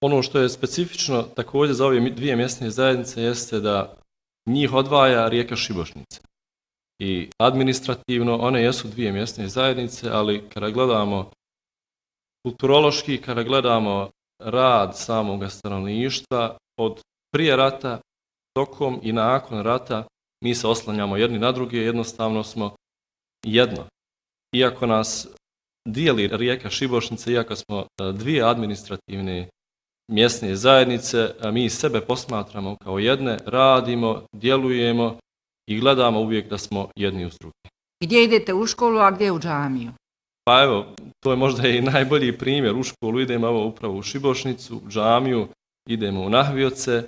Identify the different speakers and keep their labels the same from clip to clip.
Speaker 1: Ono što je specifično također za ove dvije mjesne zajednice jeste da njih odvaja rijeka Šibošnica. I administrativno one jesu dvije mjesne zajednice, ali kada gledamo kulturološki, kada gledamo rad samog stanovništva od prije rata, tokom i nakon rata, mi se oslanjamo jedni na druge, jednostavno smo jedno. Iako nas dijeli rijeka Šibošnica, iako smo dvije administrativne mjesne zajednice, mi sebe posmatramo kao jedne, radimo, djelujemo i gledamo uvijek da smo jedni uz druge.
Speaker 2: Gdje idete u školu, a gdje u džamiju?
Speaker 1: Pa evo, to je možda i najbolji primjer. U školu idemo upravo u Šibošnicu, u džamiju, idemo u Nahvioce.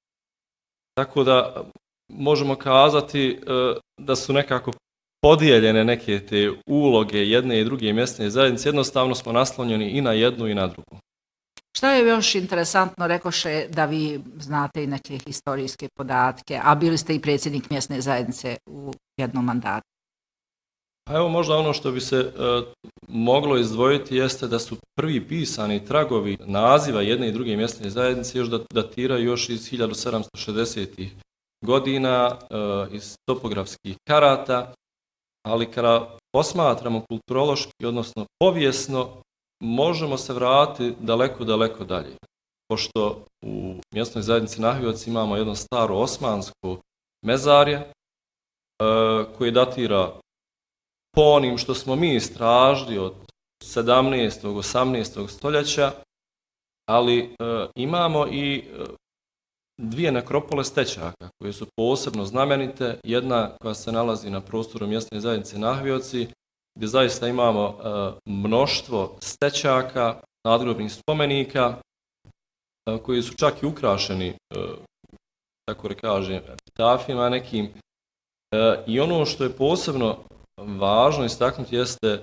Speaker 1: Tako da možemo kazati da su nekako podijeljene neke te uloge jedne i druge mjesne zajednice. Jednostavno smo naslonjeni i na jednu i na drugu.
Speaker 2: Šta je još interesantno, rekoše da vi znate i neke historijske podatke, a bili ste i predsjednik mjesne zajednice u jednom mandatu?
Speaker 1: Pa evo možda ono što bi se moglo izdvojiti jeste da su prvi pisani tragovi naziva jedne i druge mjesne zajednice još datiraju još iz 1760. godina iz topografskih karata, ali kada posmatramo kulturološki, odnosno povijesno, možemo se vratiti daleko, daleko dalje. Pošto u mjesnoj zajednici Nahvioci imamo jedno staro osmansko mezarje koje datira po onim što smo mi istražili od 17. 18. stoljeća, ali imamo i dvije nekropole Stećaka koje su posebno znamenite. Jedna koja se nalazi na prostoru mjesne zajednice Nahvioci, gdje zaista imamo mnoštvo stećaka, nadgrobnih spomenika, koji su čak i ukrašeni, tako da kažem, epitafima nekim. I ono što je posebno važno istaknuti jeste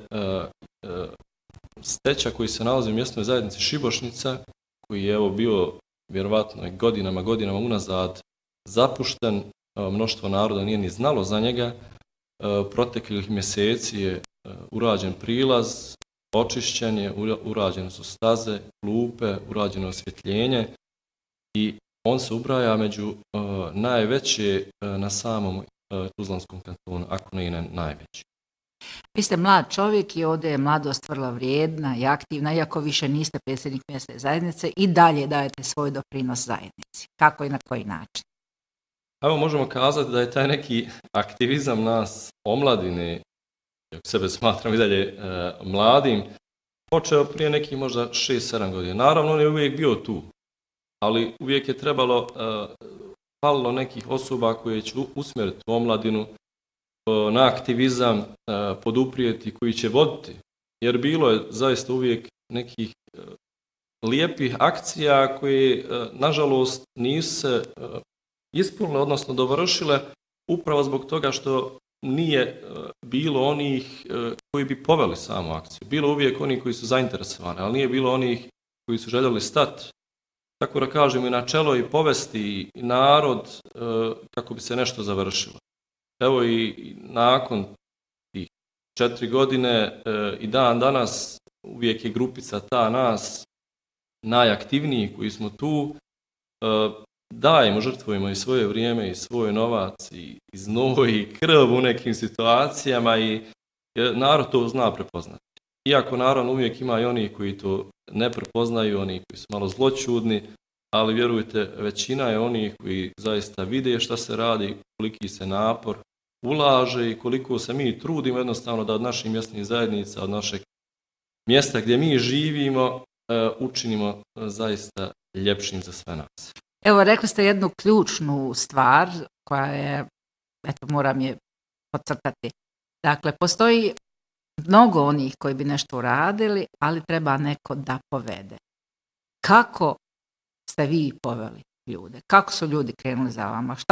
Speaker 1: stećak koji se nalazi u mjesnoj zajednici Šibošnica, koji je evo bio vjerovatno godinama unazad zapušten, mnoštvo naroda nije ni znalo za njega. Proteklih mjeseci je urađen prilaz, očišćen je, urađene su staze, klupe, urađeno osvjetljenje i on se ubraja među najveće na samom Tuzlanskom kantonu, ako ne i najveći.
Speaker 2: Vi ste mlad čovjek i ovdje je mladost vrlo vrijedna i aktivna, iako više niste predsjednik mjesne zajednice, i dalje dajete svoj doprinos zajednici. Kako i na koji način?
Speaker 1: Evo možemo kazati da je taj neki aktivizam nas omladine, ako sebe smatram i dalje mladim, počeo prije nekih možda 6-7 godina. Naravno, on je uvijek bio tu, ali uvijek je falilo nekih osoba koje će usmjeriti u omladinu na aktivizam, poduprijeti, koji će voditi. Jer bilo je zaista uvijek nekih lijepih akcija koje, nažalost, nisu se ispunile, odnosno dovršile, upravo zbog toga što nije bilo onih koji bi poveli samu akciju. Bilo uvijek oni koji su zainteresovani, ali nije bilo onih koji su željeli stati, tako da kažem, i na čelo i povesti i narod kako bi se nešto završilo. Evo i nakon tih 4 godine i dan danas uvijek je grupica ta nas najaktivnijih koji smo tu, dajemo, žrtvujemo i svoje vrijeme i svoj novac i znoj i krv u nekim situacijama i narod to zna prepoznati. Iako naravno uvijek ima i oni koji to ne prepoznaju, oni koji su malo zloćudni, ali vjerujte, većina je onih koji zaista vide šta se radi, koliki se napor ulaže i koliko se mi trudimo jednostavno da od naših mjesnih zajednica, od našeg mjesta gdje mi živimo, učinimo zaista ljepšim za sve nas.
Speaker 2: Evo, rekli ste jednu ključnu stvar koja je, eto, moram je podcrtati. Dakle, postoji mnogo onih koji bi nešto uradili, ali treba neko da povede. Kako ste vi poveli ljude? Kako su ljudi krenuli za vama? Šta